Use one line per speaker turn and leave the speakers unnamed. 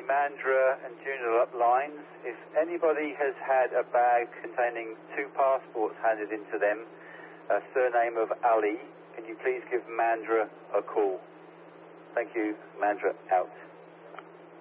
Mandra and Joondalup lines. If anybody has had a bag containing 2 passports handed into them, a surname of Ali, can you please give Mandra a call? Thank you. Mandra out.